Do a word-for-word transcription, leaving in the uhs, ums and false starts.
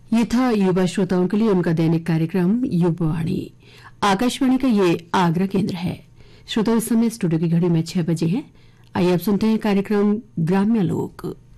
ये था युवा श्रोताओं के लिए उनका दैनिक कार्यक्रम युवावाणी। आकाशवाणी का ये आगरा केंद्र है। श्रोताओं, इस समय स्टूडियो की घड़ी में छह बजे हैं। आइए अब सुनते हैं कार्यक्रम ग्राम्य लोक।